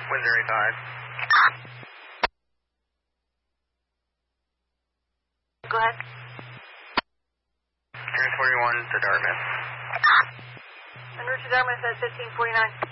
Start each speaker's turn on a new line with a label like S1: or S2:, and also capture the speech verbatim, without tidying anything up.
S1: Windsor eighty-five.
S2: Go ahead.
S1: three forty-one to Dartmouth.
S2: En route to Dartmouth at fifteen forty-nine.